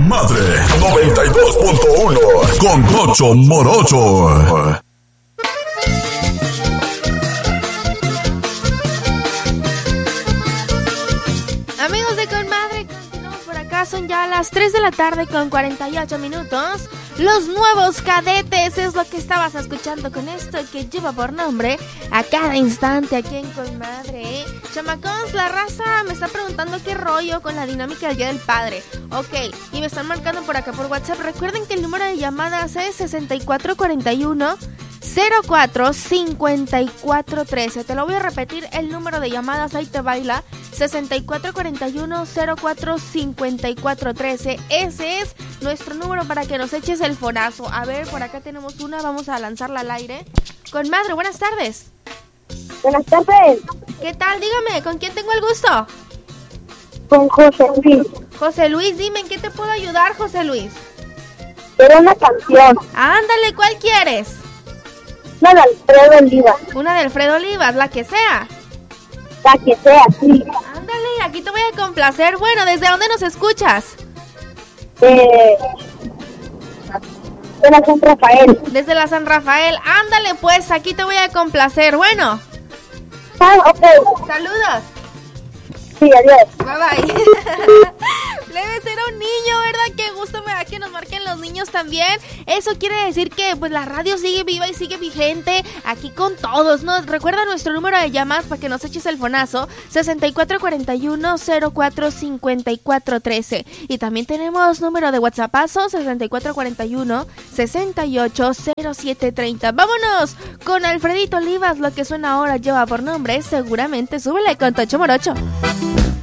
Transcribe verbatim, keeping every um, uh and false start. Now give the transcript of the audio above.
madre. noventa y dos punto uno con Tocho Morocho. Amigos de Con Madre, continuamos por acá. Son ya las tres de la tarde con cuarenta y ocho minutos. Los nuevos cadetes es lo que estabas escuchando con esto que lleva por nombre A Cada Instante aquí en Con Madre. Chamacos, la raza me está preguntando qué rollo con la dinámica del Día del Padre. Ok, y me están marcando por acá por WhatsApp. Recuerden que el número de llamadas es sesenta y cuatro cuarenta y uno cero cuatro cincuenta y cuatro trece. Te lo voy a repetir, el número de llamadas, ahí te baila, sesenta y cuatro cuarenta y uno cero cuatro cincuenta y cuatro trece. Ese es nuestro número para que nos eches el fonazo. A ver, por acá tenemos una, vamos a lanzarla al aire. Con Madre, buenas tardes. Buenas tardes. ¿Qué tal? Dígame, ¿con quién tengo el gusto? Con José Luis. José Luis, dime, ¿en qué te puedo ayudar, José Luis? Quiero una canción. Ándale, ¿cuál quieres? Una de Alfredo Olivas. Una de Alfredo Olivas, la que sea. La que sea, sí. Ándale, aquí te voy a complacer. Bueno, ¿desde dónde nos escuchas? Eh, de la San Rafael. Desde la San Rafael. Ándale, pues, aquí te voy a complacer. Bueno. Ah, ok. Saludos. Sí, adiós. Bye bye. Debe ser un niño, ¿verdad? Qué gusto me da que nos marquen los niños también. Eso quiere decir que pues la radio sigue viva y sigue vigente aquí con todos, ¿no? Recuerda nuestro número de llamadas para que nos eches el fonazo, sesenta y cuatro cuarenta y uno cero cuatro cincuenta y cuatro trece. Y también tenemos número de WhatsAppazo, sesenta y cuatro cuarenta y uno sesenta y ocho cero siete treinta. Vámonos con Alfredito Olivas, lo que suena ahora lleva por nombre Seguramente. Súbele con Tocho Morocho.